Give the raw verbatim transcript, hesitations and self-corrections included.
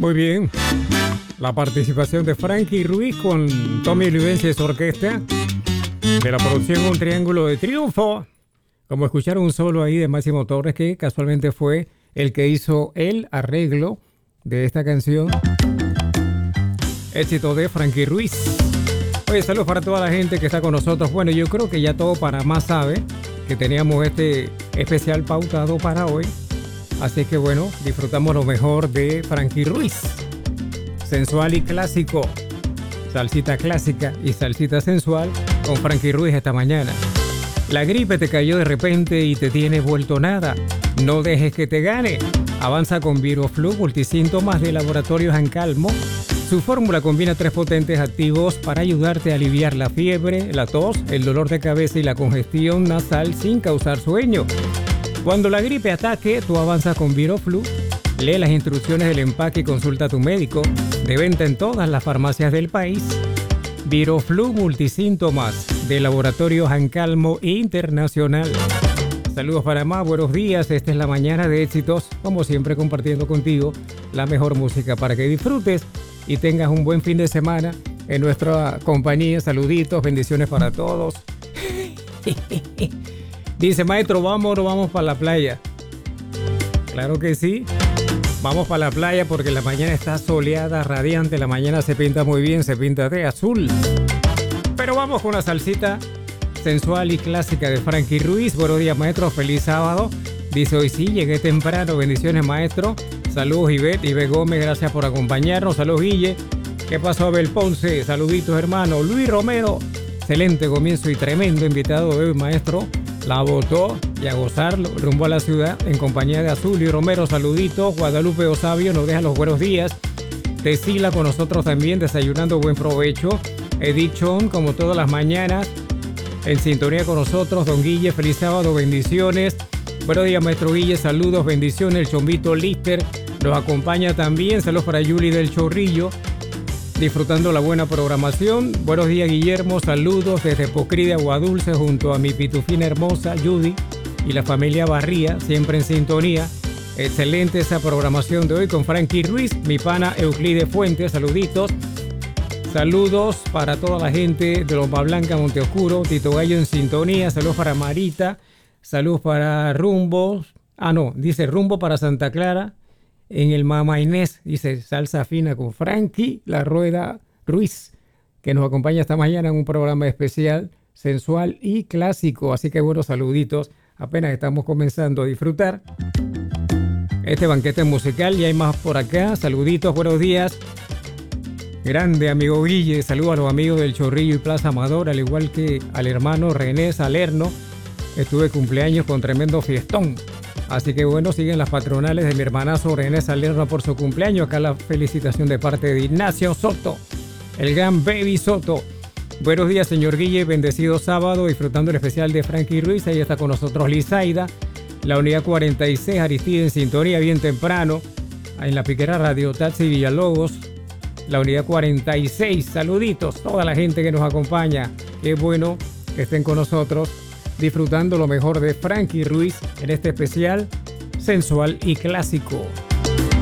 Muy bien. La participación de Frankie Ruiz con Tommy Olivencia y su orquesta. De la producción Un Triángulo de Triunfo. Como escucharon un solo ahí de Máximo Torres, que casualmente fue el que hizo el arreglo de esta canción. Éxito de Frankie Ruiz. Oye, saludos para toda la gente que está con nosotros. Bueno, yo creo que ya todo Panamá sabe que teníamos este especial pautado para hoy. Así que bueno, disfrutamos lo mejor de Frankie Ruiz. Sensual y clásico. Salsita clásica y salsita sensual con Frankie Ruiz esta mañana. La gripe te cayó de repente y te tiene vuelto nada. No dejes que te gane. Avanza con Viroflu multisíntomas de Laboratorios Ancalmo. Su fórmula combina tres potentes activos para ayudarte a aliviar la fiebre, la tos, el dolor de cabeza y la congestión nasal sin causar sueño. Cuando la gripe ataque, tú avanzas con Viroflu. Lee las instrucciones del empaque y consulta a tu médico. De venta en todas las farmacias del país. Viroflu multisíntomas de Laboratorios Ancalmo Internacional. Saludos Panamá, buenos días. Esta es la mañana de éxitos, como siempre compartiendo contigo la mejor música para que disfrutes y tengas un buen fin de semana en nuestra compañía. Saluditos, bendiciones para todos. Dice maestro, vamos o vamos para la playa. Claro que sí. Vamos para la playa porque la mañana está soleada, radiante. La mañana se pinta muy bien, se pinta de azul. Pero vamos con la salsita sensual y clásica de Frankie Ruiz. Buenos días, maestro. Feliz sábado. Dice, hoy sí, llegué temprano. Bendiciones, maestro. Saludos, Ivette. Ivette Gómez, gracias por acompañarnos. Saludos, Guille. ¿Qué pasó, Abel Ponce? Saluditos, hermano. Luis Romero. Excelente comienzo y tremendo invitado de hoy, maestro. La votó y a gozarlo rumbo a la ciudad en compañía de Azul y Romero. Saluditos. Guadalupe Osavio nos deja los buenos días. Tecila con nosotros también, desayunando, buen provecho. Edith Chon, como todas las mañanas, en sintonía con nosotros. Don Guille, feliz sábado, bendiciones. Buenos días, maestro Guille, saludos, bendiciones. El Chombito Lister nos acompaña también. Saludos para Yuli del Chorrillo, disfrutando la buena programación. Buenos días, Guillermo, saludos desde Pocrí de Aguadulce junto a mi pitufina hermosa Judy y la familia Barría, siempre en sintonía. Excelente esa programación de hoy con Frankie Ruiz, mi pana Euclide Fuentes, saluditos. Saludos para toda la gente de Loma Blanca, Monteoscuro, Tito Gallo en sintonía. Saludos para Marita, saludos para Rumbo, ah no, dice Rumbo para Santa Clara. En el Mama Inés, dice salsa fina con Frankie La Rueda Ruiz, que nos acompaña esta mañana en un programa especial, sensual y clásico. Así que buenos saluditos, apenas estamos comenzando a disfrutar este banquete musical y hay más por acá. Saluditos, buenos días. Grande amigo Guille, saludos a los amigos del Chorrillo y Plaza Amador, al igual que al hermano René Salerno. Estuve cumpleaños con tremendo fiestón. Así que bueno, siguen las patronales de mi hermanazo René Salerno por su cumpleaños. Acá la felicitación de parte de Ignacio Soto, el gran Baby Soto. Buenos días, señor Guille, bendecido sábado, disfrutando el especial de Frankie Ruiz. Ahí está con nosotros Lizaida, la unidad cuarenta y seis, Aristide en sintonía bien temprano. En la Piquera Radio Taxi Villalobos, la unidad cuarenta y seis. Saluditos, toda la gente que nos acompaña. Qué bueno que estén con nosotros, disfrutando lo mejor de Frankie Ruiz en este especial sensual y clásico.